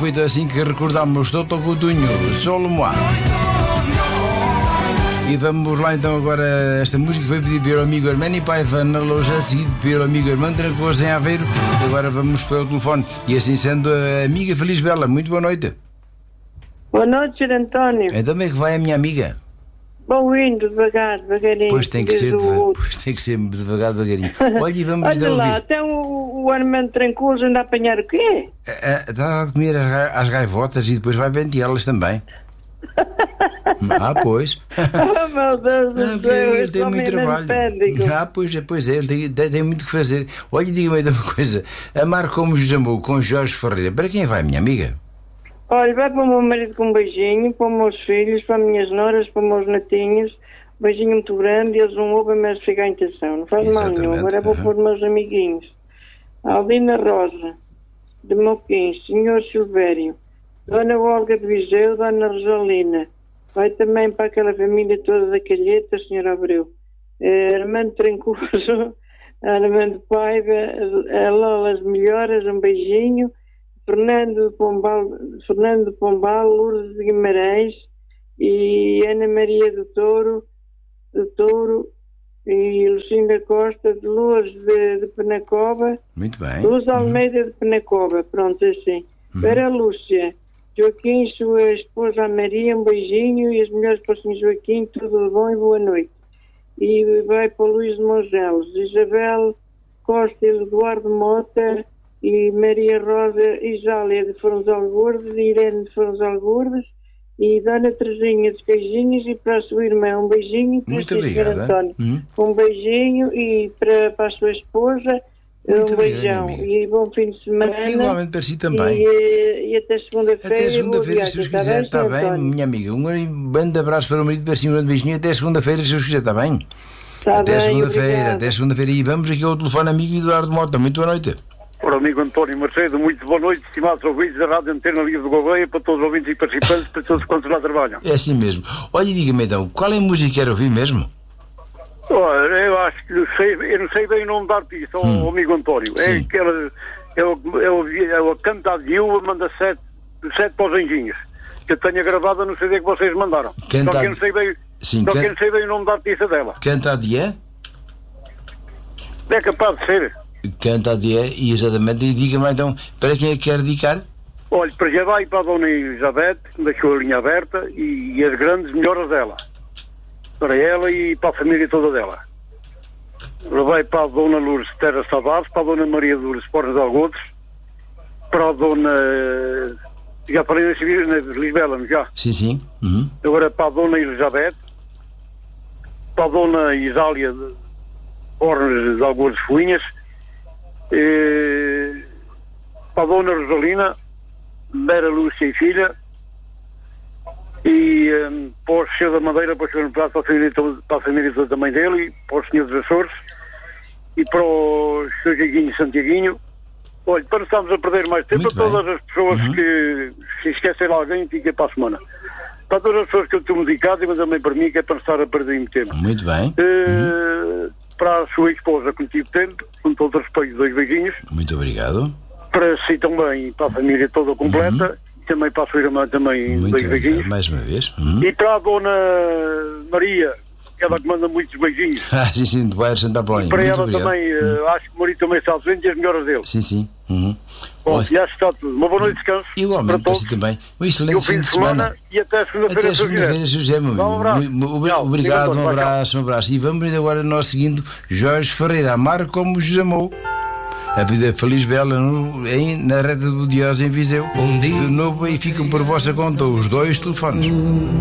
feito assim que recordamos Toto Coutinho, Solo Moi. E vamos lá então agora, esta música foi pedida pelo amigo Armani Paiva na loja, seguido pelo amigo Armando Trancoso em Aveiro. Agora vamos pelo telefone. E assim sendo, a amiga Feliz Bela, muito boa noite. Boa noite, Sr. António. Então como é que vai a minha amiga? Vou indo devagarinho. Pois tem que ser, devagar, devagarinho. Olha, e vamos Olha lá, ouvir. até o Armando Trancoso anda a apanhar o quê? Está a comer as gaivotas e depois vai venteá-las também. Pois. Oh, meu Deus do céu, ele tem muito trabalho. Pois é, ele tem muito que fazer. Olha, diga-me uma coisa. Amar como José Mou com Jorge Ferreira, para quem vai, minha amiga? Olha, vai para o meu marido com um beijinho, para os meus filhos, para as minhas noras, para os meus netinhos. Um beijinho muito grande, eles não ouvem, mas fica a intenção. Não faz mal nenhum. Agora vou para os meus amiguinhos. Aldina Rosa, de Moquins, Senhor Silvério, Dona Olga de Viseu, Dona Rosalina. Vai também para aquela família toda da Calheta, Sr. Abreu. Armando Trancoso, Armando Paiva, a Lola as Melhoras, um beijinho. Fernando de Pombal, Lourdes de Guimarães e Ana Maria do Touro e Lucinda Costa de Luz de Penacova. Muito bem. Luz Almeida de Penacova, pronto, assim. Para a Lúcia, Joaquim, sua esposa Maria, um beijinho e as melhores para o Sr. Joaquim, tudo bom e boa noite. E vai para o Luís de Mongelos, Isabel Costa, Eduardo Mota e Maria Rosa Isália de Fronzal Gordes, Irene de Fronzal Gordes e Dona Terezinha de Queijinhos e para a sua irmã um beijinho. Muito obrigada. António, um beijinho e para a sua esposa muito um beijão obrigado, e bom fim de semana. Igualmente para si também. E até segunda-feira. Até segunda-feira, se os quiser, está bem, minha amiga. Um grande abraço para o marido, para si, um grande beijinho. Até segunda-feira, se os quiser, está bem? Até segunda-feira. E vamos aqui ao telefone, amigo Eduardo Mota. Muito boa noite. Para o amigo António Macedo, muito boa noite, estimados ouvintes da Rádio Antena Livre de Gouveia, para todos os ouvintes e participantes, para todos quantos lá trabalham. É assim mesmo. Olha, diga-me então, qual é a música que quer ouvir mesmo? Olha, eu acho que eu não sei bem o nome da artista, o amigo António. Sim. É aquela, eu canto a viúva, manda sete para os anjinhos, que eu tenho gravada no CD que vocês mandaram. Só que eu não sei bem, eu não sei bem o nome da artista dela. Canta a dia? É capaz de ser. Canta a dia, e exatamente, e diga-me então, para quem é que quer dedicar? Olha, para já vai para a Dona Elizabeth, que deixou a linha aberta, e as grandes melhoras dela. Para ela e para a família toda dela. Vai para a Dona Lourdes Terra Tavares, para a Dona Maria Lourdes Porras de Algodes, para a Dona... Já falei na Lisbela, não já? Sim. Agora para a Dona Elizabeth, para a Dona Isália de Porras de Algodes Fuinhas, para a Dona Rosalina, Vera Lúcia e filha, e para o Senhor da Madeira, para o Senhor Prato, para a família toda também dele, e para o Senhor dos Açores, e para o Senhor Jaguinho Santiaguinho. Olha, para não estarmos a perder mais tempo, para todas as pessoas que se esquecer alguém, fica para a semana. Para todas as pessoas que eu estou dedicado, mas também para mim, que é para não estar a perder muito tempo. Muito bem. Para a sua esposa, que não tive tempo, com todo o respeito, 2 beijinhos. Muito obrigado. Para si também, para a família toda completa. E também para a sua irmã também, 2 beijinhos. Mais uma vez. E para a Dona Maria, ela que manda muitos beijinhos. Sim, de Bairro Santa Apolónia. E para muito ela obrigado. também, acho que o marido também está doente e as melhoras dele. Sim. Bom, e acho que está tudo. Uma boa noite de descanso. Igualmente para si também. Um excelente fim de semana. E até segunda-feira. Até segunda-feira, José. Obrigado, um abraço. E vamos ver agora nós seguindo Jorge Ferreira, Amar como José Mou. A vida feliz bela na reta do Dias em Viseu. De novo, aí ficam por vossa conta os 2 telefones.